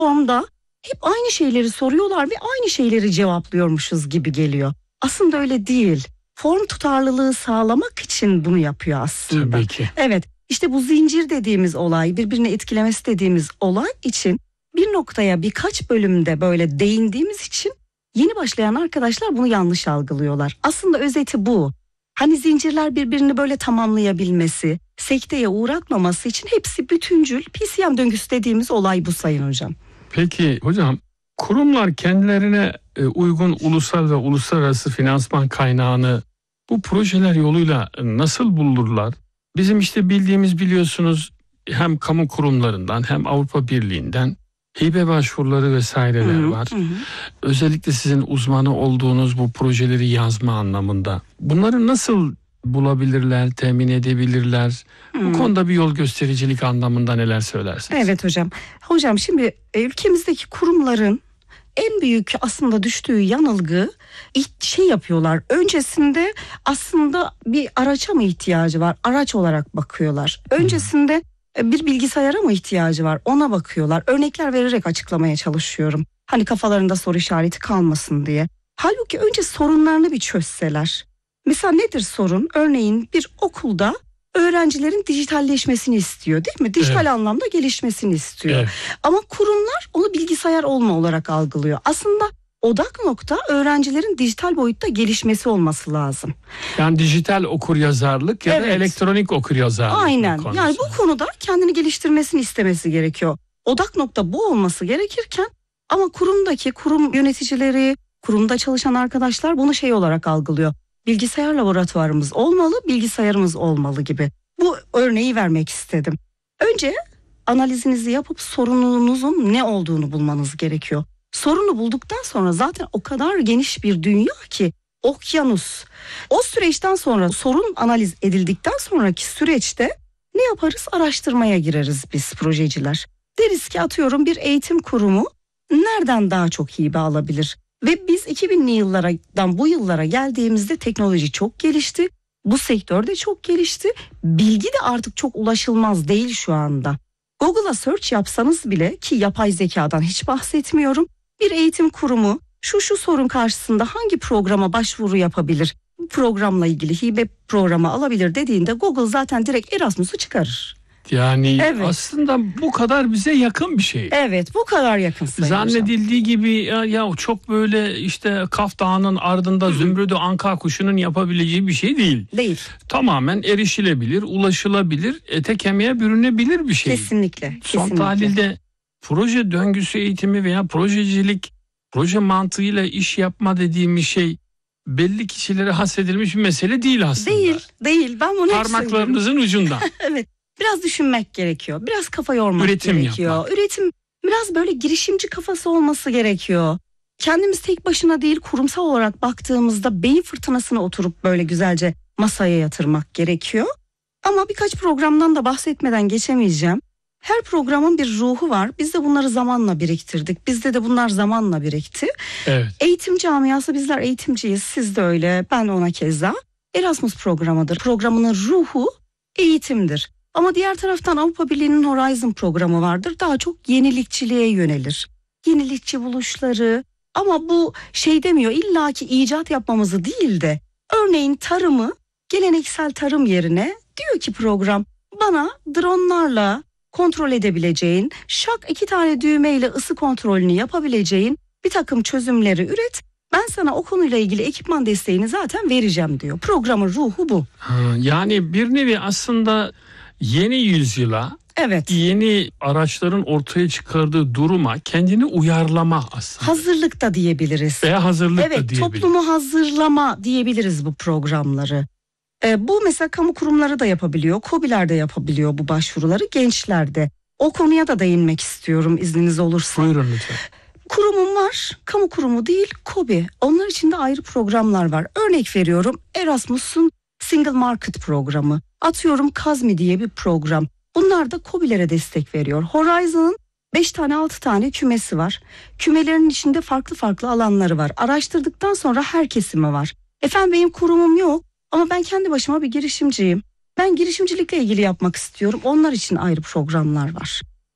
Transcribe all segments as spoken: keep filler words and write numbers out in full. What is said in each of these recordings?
formda hep aynı şeyleri soruyorlar ve aynı şeyleri cevaplıyormuşuz gibi geliyor. Aslında öyle değil. Form tutarlılığı sağlamak için bunu yapıyor aslında. Tabii ki. Evet, işte bu zincir dediğimiz olay, birbirini etkilemesi dediğimiz olay için bir noktaya birkaç bölümde böyle değindiğimiz için yeni başlayan arkadaşlar bunu yanlış algılıyorlar. Aslında özeti bu. Hani zincirler birbirini böyle tamamlayabilmesi, sekteye uğratmaması için hepsi bütüncül P C M döngüsü dediğimiz olay bu sayın hocam. Peki hocam, kurumlar kendilerine uygun ulusal ve uluslararası finansman kaynağını bu projeler yoluyla nasıl bulurlar? Bizim işte bildiğimiz, biliyorsunuz, hem kamu kurumlarından hem Avrupa Birliği'nden hibe başvuruları vesaireler Hı hı, var. hı. Özellikle sizin uzmanı olduğunuz bu projeleri yazma anlamında. Bunları nasıl bulabilirler, temin edebilirler? Hı. Bu konuda bir yol göstericilik anlamında neler söylersiniz? Evet hocam. Hocam şimdi ülkemizdeki kurumların en büyük aslında düştüğü yanılgı, şey yapıyorlar. Öncesinde aslında bir araça mı ihtiyacı var? Araç olarak bakıyorlar. Öncesinde bir bilgisayara mı ihtiyacı var? Ona bakıyorlar. Örnekler vererek açıklamaya çalışıyorum. Hani kafalarında soru işareti kalmasın diye. Halbuki önce sorunlarını bir çözseler. Mesela nedir sorun? Örneğin bir okulda öğrencilerin dijitalleşmesini istiyor, değil mi? Dijital Evet. anlamda gelişmesini istiyor. Evet. Ama kurumlar onu bilgisayar olma olarak algılıyor. Aslında odak nokta öğrencilerin dijital boyutta gelişmesi olması lazım. Yani dijital okuryazarlık ya Evet. da elektronik okuryazarlık. Aynen. konusu. Yani bu konuda kendini geliştirmesini istemesi gerekiyor. Odak nokta bu olması gerekirken ama kurumdaki kurum yöneticileri, kurumda çalışan arkadaşlar bunu şey olarak algılıyor. Bilgisayar laboratuvarımız olmalı, bilgisayarımız olmalı gibi. Bu örneği vermek istedim. Önce analizinizi yapıp sorununuzun ne olduğunu bulmanız gerekiyor. Sorunu bulduktan sonra zaten o kadar geniş bir dünya ki, okyanus. O süreçten sonra, sorun analiz edildikten sonraki süreçte ne yaparız? Araştırmaya gireriz biz projeciler. Deriz ki atıyorum bir eğitim kurumu nereden daha çok hibe alabilir? Ve biz iki binli yıllardan bu yıllara geldiğimizde teknoloji çok gelişti. Bu sektör de çok gelişti. Bilgi de artık çok ulaşılmaz değil şu anda. Google'a search yapsanız bile, ki yapay zekadan hiç bahsetmiyorum, bir eğitim kurumu şu şu sorun karşısında hangi programa başvuru yapabilir, bu programla ilgili hibe programı alabilir dediğinde Google zaten direkt Erasmus'u çıkarır. Yani Evet. aslında bu kadar bize yakın bir şey. Evet, bu kadar yakın sayın hocam. Zannedildiği gibi ya, ya çok böyle işte Kaf Dağı'nın ardında Zümrüdü Anka kuşunun yapabileceği bir şey değil. Değil. Tamamen erişilebilir, ulaşılabilir, ete kemiğe bürünebilir bir şey. Kesinlikle. Son kesinlikle. tahlilde proje döngüsü eğitimi veya projecilik, proje mantığıyla iş yapma dediğimiz şey belli kişilere hassedilmiş bir mesele değil aslında. Değil, değil. Ben bunu hep söylüyorum. Parmaklarınızın ucunda. Evet. Biraz düşünmek gerekiyor. Biraz kafa yormak Üretim gerekiyor. yapmak. Üretim, biraz böyle girişimci kafası olması gerekiyor. Kendimiz tek başına değil, kurumsal olarak baktığımızda beyin fırtınasına oturup böyle güzelce masaya yatırmak gerekiyor. Ama birkaç programdan da bahsetmeden geçemeyeceğim. Her programın bir ruhu var. Biz de bunları zamanla biriktirdik. Bizde de bunlar zamanla birikti. Evet. Eğitim camiası, bizler eğitimciyiz. Siz de öyle, ben ona keza. Erasmus programıdır. Programının ruhu eğitimdir. Ama diğer taraftan Avrupa Birliği'nin Horizon programı vardır. Daha çok yenilikçiliğe yönelir. Yenilikçi buluşları, ama bu şey demiyor, illaki icat yapmamızı değil de örneğin tarımı, geleneksel tarım yerine diyor ki program, bana dronlarla kontrol edebileceğin, şak iki tane düğmeyle ısı kontrolünü yapabileceğin bir takım çözümleri üret. Ben sana o konuyla ilgili ekipman desteğini zaten vereceğim diyor. Programın ruhu bu. Ha, yani bir nevi aslında yeni yüzyıla, Evet. yeni araçların ortaya çıkardığı duruma kendini uyarlama aslında. Hazırlık da diyebiliriz. Veya hazırlık da Evet, diyebiliriz. toplumu hazırlama diyebiliriz bu programları. Ee, bu mesela kamu kurumları da yapabiliyor, KOBİ'ler de yapabiliyor bu başvuruları, gençler de. O konuya da değinmek istiyorum izniniz olursa. Buyurun lütfen. Kurumum var, kamu kurumu değil, KOBİ. Onlar için de ayrı programlar var. Örnek veriyorum, Erasmus'un Single Market programı. Atıyorum Kazmi diye bir program. Bunlar da KOBİ'lere destek veriyor. Horizon'ın beş tane altı tane kümesi var. Kümelerin içinde farklı farklı alanları var. Araştırdıktan sonra her kesimi var. Efendim benim kurumum yok ama ben kendi başıma bir girişimciyim. Ben girişimcilikle ilgili yapmak istiyorum. Onlar için ayrı programlar var.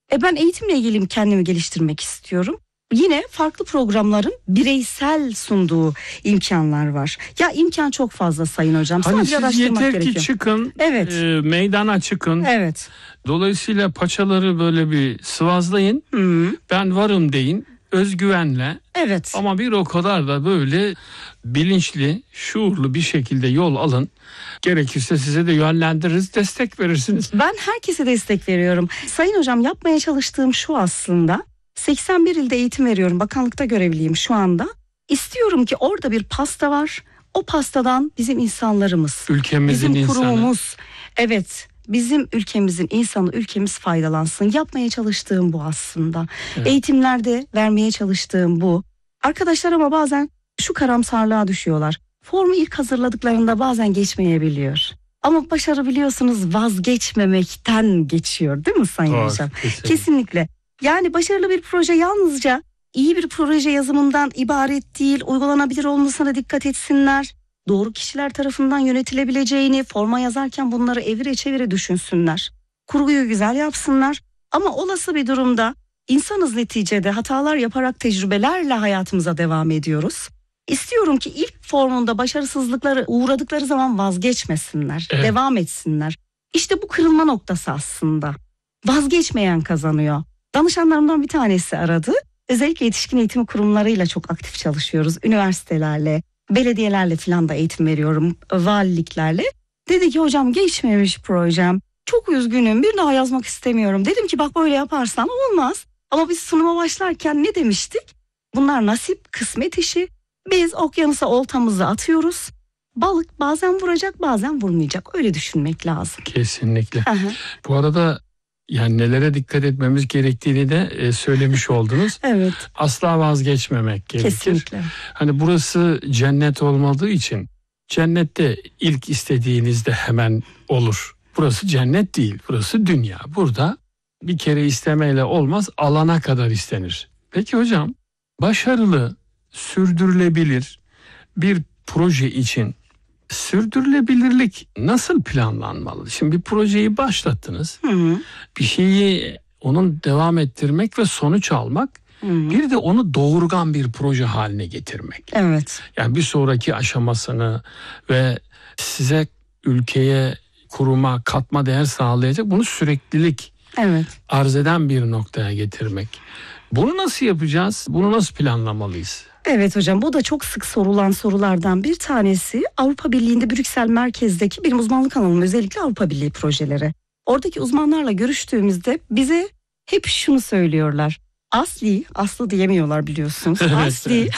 E ben eğitimle ilgili kendimi geliştirmek istiyorum. Yine farklı programların bireysel sunduğu imkanlar var. Ya imkan çok fazla Sayın Hocam. Hani Sadece siz araştırmak yeter ki gerekiyor. çıkın, Evet. e, meydana çıkın. Evet. Dolayısıyla paçaları böyle bir sıvazlayın. Hı. Ben varım deyin özgüvenle. Evet. Ama bir o kadar da böyle bilinçli, şuurlu bir şekilde yol alın. Gerekirse size de yönlendiririz, destek verirsiniz. Ben herkese destek veriyorum. Sayın Hocam, yapmaya çalıştığım şu aslında. seksen bir ilde eğitim veriyorum. Bakanlıkta görevliyim şu anda. İstiyorum ki orada bir pasta var. O pastadan bizim insanlarımız, Ülkemizin bizim insanı. kurumumuz, evet, bizim ülkemizin insanı, ülkemiz faydalansın. Yapmaya çalıştığım bu aslında. Evet. Eğitimlerde vermeye çalıştığım bu. Arkadaşlar ama bazen şu karamsarlığa düşüyorlar. Formu ilk hazırladıklarında bazen geçmeyebiliyor. Ama başarı biliyorsunuz vazgeçmemekten geçiyor, değil mi Sayın Doğru, Hocam? kesinlikle. Kesinlikle. Yani başarılı bir proje yalnızca iyi bir proje yazımından ibaret değil, uygulanabilir olmasına dikkat etsinler. Doğru kişiler tarafından yönetilebileceğini, forma yazarken bunları evire çevire düşünsünler. Kurguyu güzel yapsınlar. Ama olası bir durumda insanız, neticede hatalar yaparak tecrübelerle hayatımıza devam ediyoruz. İstiyorum ki ilk formunda başarısızlıkları uğradıkları zaman vazgeçmesinler, Evet. devam etsinler. İşte bu kırılma noktası aslında. Vazgeçmeyen kazanıyor. Danışanlarımdan bir tanesi aradı. Özellikle yetişkin eğitim kurumlarıyla çok aktif çalışıyoruz. Üniversitelerle, belediyelerle falan da eğitim veriyorum, valiliklerle. Dedi ki hocam geçmemiş projem. Çok üzgünüm, bir daha yazmak istemiyorum. Dedim ki bak böyle yaparsan olmaz. Ama biz sunuma başlarken ne demiştik? Bunlar nasip, kısmet işi. Biz okyanusa oltamızı atıyoruz. Balık bazen vuracak, bazen vurmayacak. Öyle düşünmek lazım. Kesinlikle. Aha. Bu arada yani nelere dikkat etmemiz gerektiğini de e, söylemiş oldunuz. Evet, Asla vazgeçmemek gerekir. kesinlikle. Hani burası cennet olmadığı için cennette ilk istediğinizde hemen olur. Burası cennet değil, burası dünya. Burada bir kere istemeyle olmaz, alana kadar istenir. Peki hocam, başarılı, sürdürülebilir bir proje için sürdürülebilirlik nasıl planlanmalı? Şimdi bir projeyi başlattınız. Hı hı. Bir şeyi onun devam ettirmek ve sonuç almak, Hı hı. bir de onu doğurgan bir proje haline getirmek. Evet. Yani bir sonraki aşamasını ve size, ülkeye, kuruma katma değer sağlayacak, bunu süreklilik Evet. arz eden bir noktaya getirmek. Bunu nasıl yapacağız? Bunu nasıl planlamalıyız? Evet hocam, bu da çok sık sorulan sorulardan bir tanesi. Avrupa Birliği'nde Brüksel merkezdeki benim uzmanlık alanım özellikle Avrupa Birliği projeleri. Oradaki uzmanlarla görüştüğümüzde bize hep şunu söylüyorlar. Asli, aslı diyemiyorlar biliyorsunuz. Evet, Asli, evet.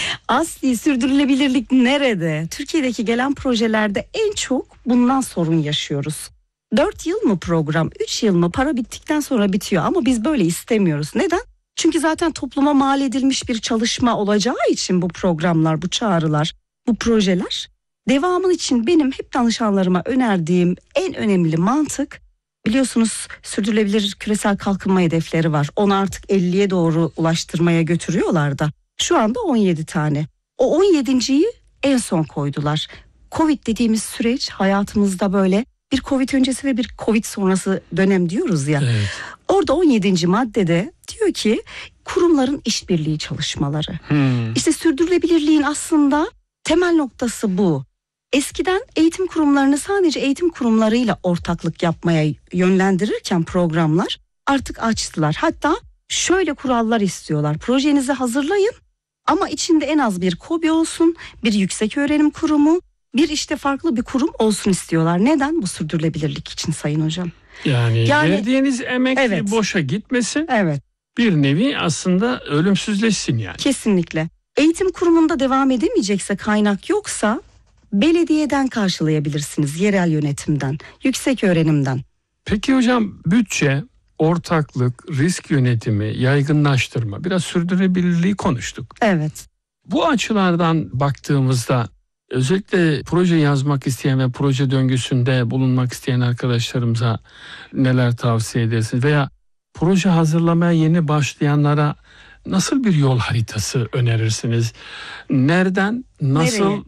asli sürdürülebilirlik nerede? Türkiye'deki gelen projelerde en çok bundan sorun yaşıyoruz. Dört yıl mı program, üç yıl mı, para bittikten sonra bitiyor ama biz böyle istemiyoruz. Neden? Çünkü zaten topluma mal edilmiş bir çalışma olacağı için bu programlar, bu çağrılar, bu projeler. Devamın için benim hep danışanlarıma önerdiğim en önemli mantık, biliyorsunuz sürdürülebilir küresel kalkınma hedefleri var. Onu artık elliye doğru ulaştırmaya götürüyorlar da. Şu anda on yedi tane. O on yedinciyi en son koydular. Covid dediğimiz süreç hayatımızda böyle bir Covid öncesi ve bir Covid sonrası dönem diyoruz ya. Evet. Orada on yedinci maddede diyor ki kurumların işbirliği çalışmaları. Hmm. İşte sürdürülebilirliğin aslında temel noktası bu. Eskiden eğitim kurumlarını sadece eğitim kurumlarıyla ortaklık yapmaya yönlendirirken programlar artık açtılar. Hatta şöyle kurallar istiyorlar. Projenizi hazırlayın ama içinde en az bir KOBİ olsun, bir yüksek öğrenim kurumu, bir işte farklı bir kurum olsun istiyorlar. Neden? Bu sürdürülebilirlik için Sayın Hocam. Yani, Yani- verdiğiniz emek Evet. boşa gitmesin. Evet. Bir nevi aslında ölümsüzleşsin yani. Kesinlikle. Eğitim kurumunda devam edemeyecekse, kaynak yoksa belediyeden karşılayabilirsiniz, yerel yönetimden, yüksek öğrenimden. Peki hocam, bütçe, ortaklık, risk yönetimi, yaygınlaştırma, biraz sürdürülebilirliği konuştuk. Evet. Bu açılardan baktığımızda özellikle proje yazmak isteyen ve proje döngüsünde bulunmak isteyen arkadaşlarımıza neler tavsiye edersiniz? Veya proje hazırlamaya yeni başlayanlara nasıl bir yol haritası önerirsiniz? Nereden, nasıl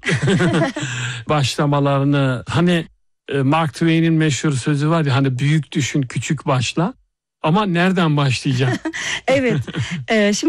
başlamalarını, hani Mark Twain'in meşhur sözü var ya, hani büyük düşün, küçük başla. Ama nereden başlayacağım? Evet. Ee, şimdi